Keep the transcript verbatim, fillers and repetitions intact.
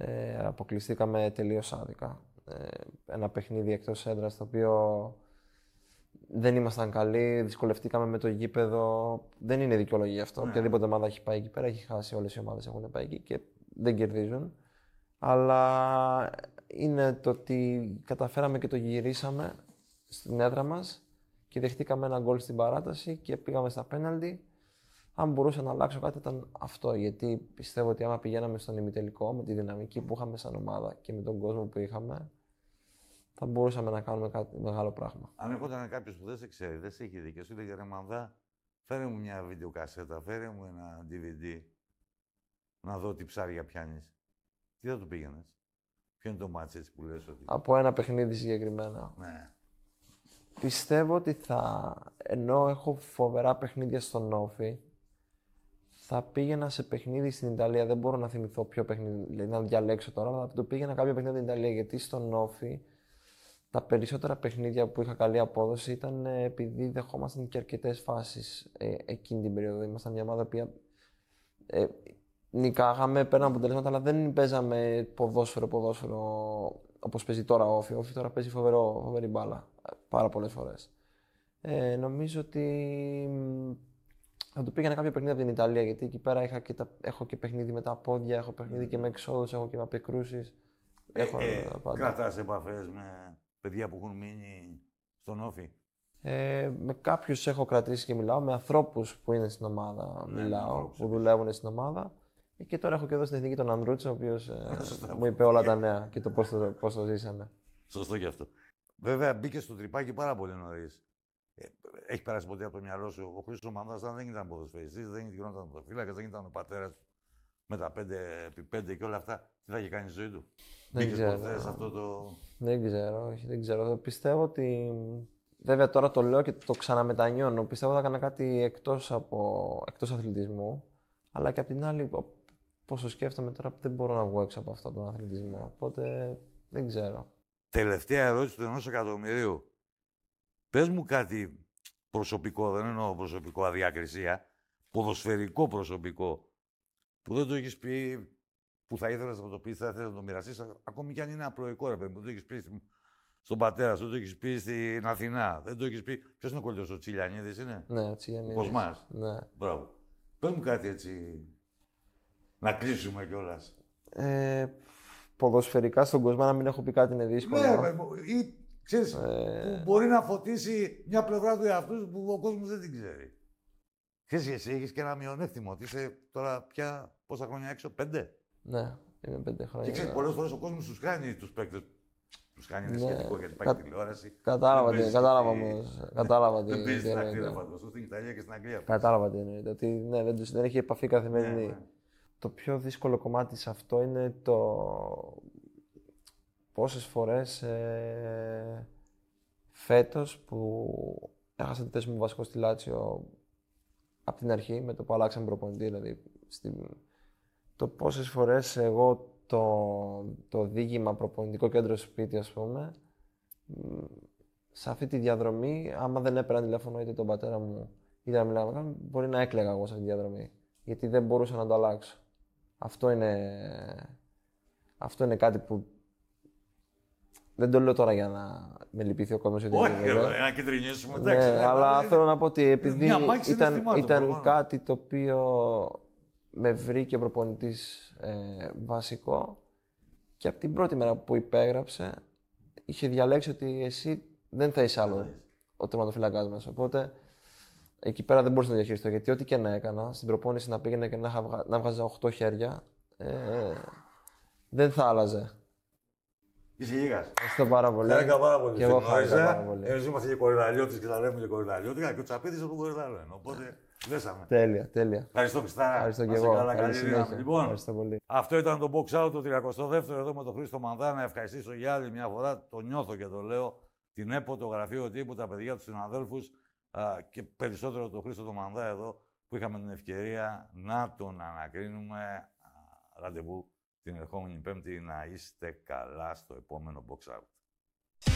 Ε, αποκλειστήκαμε τελείως άδικα. Ε, ένα παιχνίδι εκτός έδρας, το οποίο δεν ήμασταν καλοί, δυσκολευτήκαμε με το γήπεδο. Δεν είναι δικαιολογία αυτό. Ναι. Οποιαδήποτε ομάδα έχει πάει εκεί πέρα, έχει χάσει. Όλες οι ομάδες έχουν πάει εκεί και δεν κερδίζουν. Αλλά είναι το ότι καταφέραμε και το γυρίσαμε στην έδρα μας και δεχτήκαμε ένα γκολ στην παράταση και πήγαμε στα πέναλτι. Αν μπορούσα να αλλάξω κάτι ήταν αυτό, γιατί πιστεύω ότι άμα πηγαίναμε στον ημιτελικό με τη δυναμική που είχαμε σαν ομάδα και με τον κόσμο που είχαμε, θα μπορούσαμε να κάνουμε κάτι μεγάλο πράγμα. Αν έρχονταν κάποιος που δεν σε ξέρει, δεν σε έχει δει και σου λέγε ρε Μανδά, φέρε μου μια βιντεοκασέτα, φέρε μου ένα ντι βι ντι, να δω τι ψάρια πιάνεις. Τι θα του πήγαινες? Ποιο είναι το μάτς έτσι που λες ότι... Από ένα παιχνίδι συγκεκριμένα. Ναι. Πιστεύω ότι θα, ενώ έχω φοβερά παιχνίδια στον Όφη, θα πήγαινα σε παιχνίδι στην Ιταλία. Δεν μπορώ να θυμηθώ ποιο παιχνίδι, δηλαδή να διαλέξω τώρα, αλλά θα το πήγαινα κάποιο παιχνίδι στην Ιταλία. Γιατί στον Όφη τα περισσότερα παιχνίδια που είχα καλή απόδοση ήταν ε, επειδή δεχόμασταν και αρκετές φάσεις ε, εκείνη την περίοδο. Ήμασταν μια ομάδα που ε, νικάγαμε, παίρναμε αποτελέσματα, αλλά δεν παίζαμε ποδόσφαιρο, ποδόσφαιρο όπως παίζει τώρα ο Όφη. Ο Όφη τώρα παίζει φοβερό, φοβερή μπάλα πάρα πολλές φορές. Ε, νομίζω ότι θα του πήγαινα κάποιο παιχνίδι από την Ιταλία, γιατί εκεί πέρα είχα και τα, έχω και παιχνίδι με τα πόδια, έχω παιχνίδι και με εξόδους, έχω και με απεκρούσεις. Ε, ε, κρατάς επαφές με παιδιά που έχουν μείνει στον Όφη? Ε, με κάποιους έχω κρατήσει και μιλάω, με ανθρώπους που είναι στην ομάδα ναι, μιλάω, ναι, που δουλεύουν στην ομάδα. Και τώρα έχω και εδώ στην Εθνική τον Ανδρούτσο, ο οποίος ε, μου είπε όλα τα νέα και το πώς το, πώς το ζήσαμε. Σωστό και αυτό. Βέβαια, μπήκε στο τρυπάκι πάρα πολύ νωρίς. Ε, έχει περάσει ποτέ από το μυαλό σου? Ο Χρήστος Μανδάς δεν ήταν ποδοσφαιριστής, δεν γινόταν ποδοφύλακας, δεν ήταν ο πατέρας με τα πέντε επί πέντε και όλα αυτά. Τι θα είχε κάνει στη ζωή του? Δεν Μπήκες ξέρω. ποτέ σε αυτό το... Δεν ξέρω, όχι, δεν ξέρω. Πιστεύω ότι... Βέβαια τώρα το λέω και το ξαναμετανιώνω. Πιστεύω ότι θα έκανα κάτι εκτός, από... εκτός αθλητισμού. Αλλά και απ' την άλλη, πόσο σκέφτομαι τώρα, δεν μπορώ να βγω έξω από αυτόν τον αθλητισμό. Οπότε δεν ξέρω. Τελευταία ερώτηση του ενός εκατομμυρίου. Πες μου κάτι προσωπικό, δεν εννοώ προσωπικό αδιάκρισία, ποδοσφαιρικό προσωπικό, που δεν το έχεις πει, που θα ήθελες να το πεις, θα ήθελες να το μοιραστείς, ακόμη κι αν είναι απλοϊκό, ρε παιδί μου, δεν το έχεις πει στον πατέρα σου, δεν το έχεις πει στην Αθηνά, δεν το έχεις πει. Ποιος είναι ο κολλητός, ο Τσιλιανίδης είναι? Ναι, ο Τσιλιανίδης. Κοσμάς. Ναι. Μπράβο. Πες μου κάτι έτσι, να κλείσουμε κιόλας. Ε, ποδοσφαιρικά στον κόσμο να μην έχω πει κάτι είναι δύσκολο. Ναι, ή ξέρεις, ε... που μπορεί να φωτίσει μια πλευρά του εαυτού που ο κόσμος δεν την ξέρει. Ξέρεις, εσύ έχεις και ένα μειονέκτημα, ότι είσαι τώρα πια πόσα χρόνια έξω, πέντε. Ναι, είμαι πέντε χρόνια. Και ξέρεις, πολλές φορές ο κόσμος τους κάνει τους παίκτες. Τους κάνει, είναι ναι. σχετικό γιατί πάει Κα... Κα... τηλεόραση. Κατάλαβα τι κατάλαβα όμως. Κατάλαβα τι δεν παίζει στην Αγγλία, φανταστώ, στην Ιταλία και στην Αγγλία. Κατάλαβα τι εννοείται. Ότι ναι, δεν, τους, δεν έχει επαφή καθημερινή. Ναι, ναι. Το πιο δύσκολο κομμάτι σε αυτό είναι το πόσες φορές ε, φέτος που έχασα τη θέση μου βασικό στη Λάτσιο από την αρχή, με το που αλλάξαμε προπονητή, δηλαδή στη, το πόσες φορές εγώ το, το δίγημα προπονητικό κέντρο σπίτι, ας πούμε, σε αυτή τη διαδρομή, άμα δεν έπαιρνα τηλέφωνο είτε τον πατέρα μου είτε να μιλάω με μπορεί να έκλαιγα εγώ σε αυτή τη διαδρομή, γιατί δεν μπορούσα να το αλλάξω. Αυτό είναι, αυτό είναι κάτι που δεν το λέω τώρα για να με λυπηθεί ο κόσμος. Όχι, να κεντρινίσουμε, ναι, αλλά είναι... θέλω να πω ότι επειδή ήταν, ήταν το κάτι το οποίο με βρήκε προπονητής ε, βασικό και από την πρώτη μέρα που υπέγραψε είχε διαλέξει ότι εσύ δεν θα είσαι άλλο ο τερματοφυλακάς μας. Οπότε εκεί πέρα δεν μπορούσα να διαχειριστώ, γιατί ό,τι και να έκανα, στην προπόνηση να πήγαινα και να, βγα... να βγάζα οκτώ χέρια, ε, δεν θα άλλαζε. Είσαι γίγας. Ευχαριστώ πάρα πολύ. Χάρηκα πάρα πολύ. Και εγώ χάρηκα πάρα πολύ. Εμείς είμαστε και κορυδαλιώτες και τα λέμε και κορυδαλιώτικα και ο Τσαπίδης από τον κορυδαλό είναι. Οπότε δέσαμε. Τέλεια, τέλεια. Ευχαριστώ Πιστάρα. Ευχαριστώ και εγώ. Καλά, καλή συνέχεια. Λοιπόν, ευχαριστώ πολύ. Αυτό ήταν το box out το τριακοστό δεύτερο εδώ με τον Χρήστο Μανδά. Να ευχαριστήσω για άλλη μια φορά. Το νιώθω και το λέω. Την ΕΠΟ, το γραφείο τύπου, τα παιδιά του συναδέλφους και περισσότερο τον Χρήστο τον Μανδά εδώ που είχαμε την ευκαιρία να τον ανακρίνουμε. Ραντεβού την ερχόμενη Πέμπτη. Να είστε καλά στο επόμενο box out.